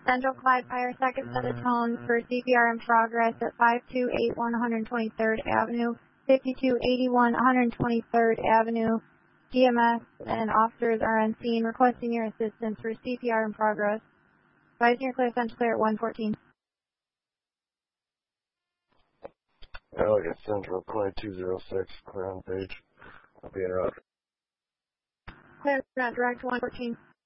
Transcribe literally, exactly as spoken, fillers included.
Central Clyde Fire second set of tone for C P R in progress at five two eight one one twenty-third Avenue, fifty-two eighty-one one twenty-third Avenue. G M S and officers are on scene requesting your assistance for C P R in progress. Advising your clear, Central Clear at one fourteen. Elliott Central, Clyde two zero six, clear on page. I'll be in route. Clear, not direct one fourteen.